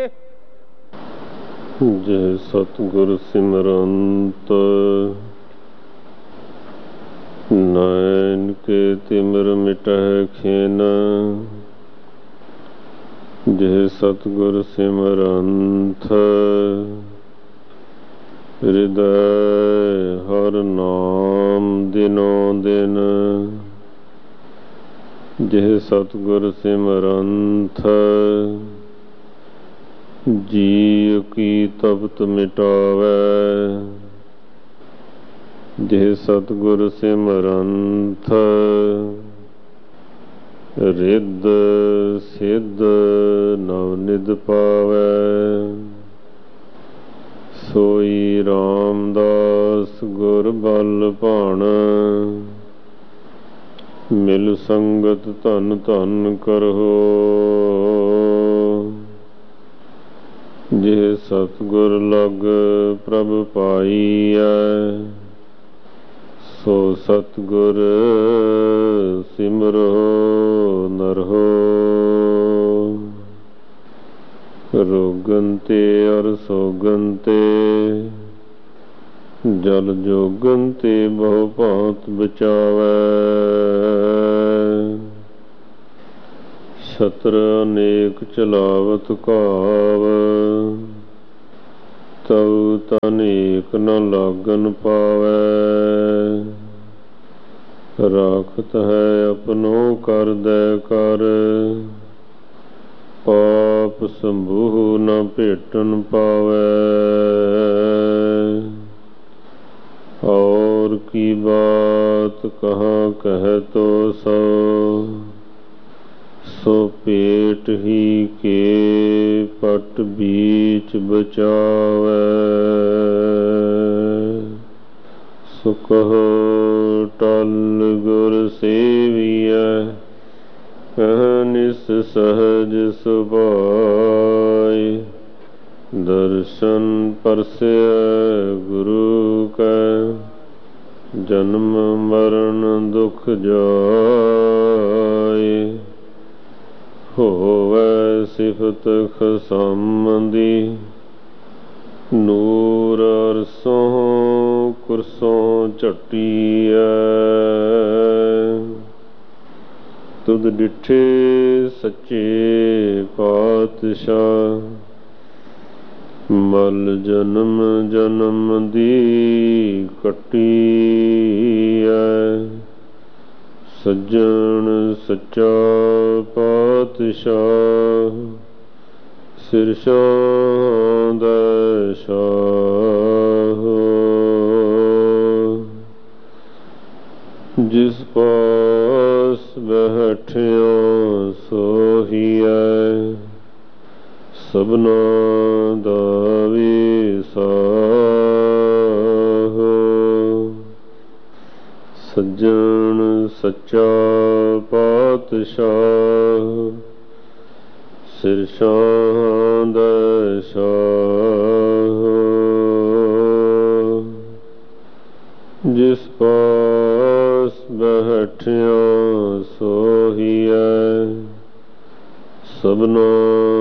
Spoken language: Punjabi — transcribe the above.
ਜੇ ਸਤਿਗੁਰ ਸਿਮਰੰਤ ਨਾਨਕੇ ਤਿਮਿਰ ਮਿਟਹਿ ਖਿਨ। ਜੇ ਸਤਿਗੁਰ ਸਿਮਰੰਤ ਹਿਰਦੈ ਹਰਿ ਨਾਮ ਦਿਨੋ ਦਿਨ। ਜੇ ਸਤਿਗੁਰ ਸਿਮਰੰਤ ਜੀਅ ਕੀ ਤਪਤ ਮਿਟਾਵੈ। ਜੇ ਸਤਿਗੁਰ ਸਿਮਰੰਤ ਰਿੱਧ ਸਿੱਧ ਨਵਨਿਧ ਪਾਵੈ। ਸੋਈ ਰਾਮਦਾਸ ਗੁਰ ਬਲ ਭਾਣਾ। ਮਿਲ ਸੰਗਤ ਧਨ ਧਨ ਕਰਹੁ। ਜੇ ਸਤਿਗੁਰ ਲਗ ਪ੍ਰਭ ਪਾਈਐ। ਸੋ ਸਤਿਗੁਰ ਸਿਮਰਹੁ ਨਰਹੁ। ਰੋਗਨ ਤੇ ਅਰ ਸੋਗਨ ਤੇ ਜਲ ਜੋਗਨ ਤੇ ਬਹੁ ਭਾਂਤ ਬਚਾਵੈ। ਛਤਰ ਅਨੇਕ ਚਲਾਵਤ ਘਾਵ। ਤਉ ਤਨੇਕ ਨ ਲਾਗਨ ਪਾਵੈ। ਰਾਖਤ ਹੈ ਆਪਣੋ ਕਰਦੈ ਕਰ। ਪਾਪ ਸੰਭੂਹ ਨ ਭੇਟਣ ਪਾਵੈ। ਔਰ ਕੀ ਬਾਤ ਕਹਾਂ ਕਹਿ ਤੋ ਸੋ। ਸੋ ਭੇਟ ਹੀ ਕੇ ਪਟ ਬੀਚ ਬਚਾਵੈ। ਸੋ ਕਹੋ ਟਲ ਗੁਰ ਸੇਵੀਐ। ਅਹਨਿਸ ਸਹਜ ਸੁਭਾਇ। ਦਰਸ਼ਨ ਪਰਸੈ ਗੁਰੂ ਕੈ। ਜਨਮ ਮਰਨ ਦੁਖ ਜਾਇ। ਹੋਵੈ ਸਿਫਤ ਖਸਮ ਦੀ। ਨੂਰ ਅਰਸੋਂ ਕੁਰਸੋਂ ਝਟੀਐ। ਤੁਧ ਡਿਠੇ ਸੱਚੇ ਪਾਤਸ਼ਾਹ। ਮਲ ਜਨਮ ਜਨਮ ਦੀ ਕੱਟੀਐ। ਸੱਜਣ ਸੱਚਾ ਪਾਤਸ਼ਾਹ। ਸਿਰ ਛਾਂ ਦੈ ਸ਼ਾਹ। ਜਿਸ ਪਾਸ ਬੈਠਿਓ ਸੋਹੀਐ। ਸਭਨਾ ਦਾ ਵਿਸਾਹ। ਸੱਜਣ ਸੱਚਾ ਪਾਤਸ਼ਾਹ। ਸਿਰ ਛਾਂ ਦੈ ਸ਼ਾਹ। ਜਿਸ ਪਾਸ ਬੈਠਿਓ ਸੋਹੀਐ। ਸਭਨਾ